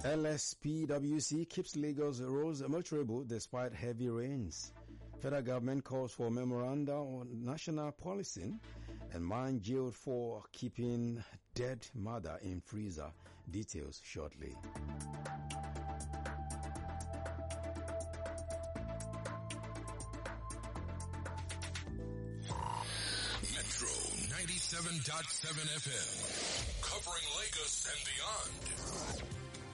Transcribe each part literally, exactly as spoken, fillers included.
L S P W C keeps Lagos roads motorable despite heavy rains. Federal government calls for memoranda on national policing, and man jailed for keeping dead mother in freezer. Details shortly. Metro ninety-seven point seven F M, covering Lagos and beyond.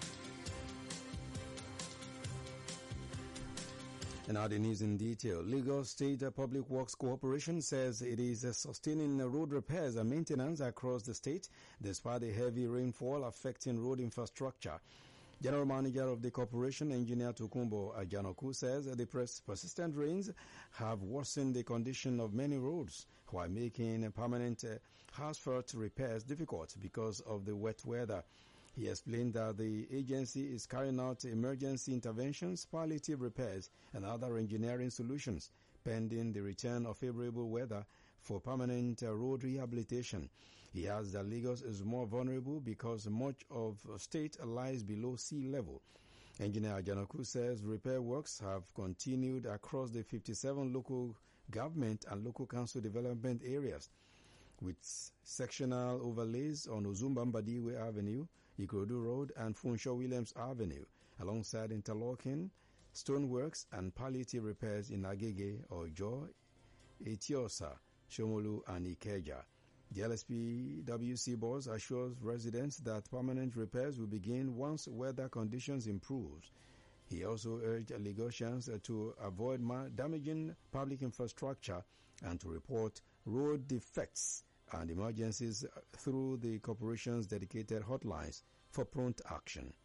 And now the news in detail. Lagos State Public Works Corporation says it is sustaining road repairs and maintenance across the state despite the heavy rainfall affecting road infrastructure. General Manager of the corporation, Engineer Tokunbo Ajanoku, says the persistent rains have worsened the condition of many roads while making permanent asphalt repairs difficult because of the wet weather. He explained that the agency is carrying out emergency interventions, palliative repairs, and other engineering solutions, pending the return of favorable weather for permanent road rehabilitation. He adds that Lagos is more vulnerable because much of the state lies below sea level. Engineer Ajanoku says repair works have continued across the fifty-seven local government and local council development areas, with sectional overlays on Ozumbambadiwe Avenue, Ikorodu Road, and Funshaw Williams Avenue, alongside interlocking, stoneworks, and palliative repairs in Agege, Ojo, Etiosa, Shomolu, and Ikeja. The L S P W C boss assures residents that permanent repairs will begin once weather conditions improve. He also urged Lagosians to avoid damaging public infrastructure and to report road defects and emergencies through the corporation's dedicated hotlines for prompt action.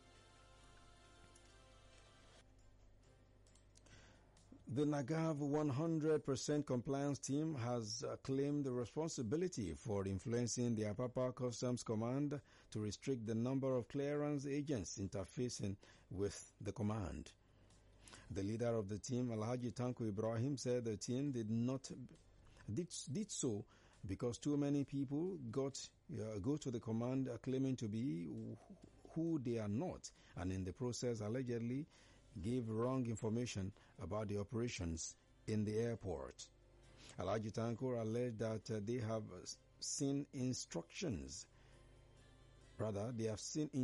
The NAGAV one hundred percent compliance team has uh, claimed the responsibility for influencing the Apapa Customs Command to restrict the number of clearance agents interfacing with the command. The leader of the team, Alhaji Tanko Ibrahim, said the team did not did, did so because too many people got uh, go to the command uh, claiming to be who they are not, and in the process allegedly gave wrong information about the operations in the airport. Alhaji Tanko alleged that uh, they have seen instructions, rather they have seen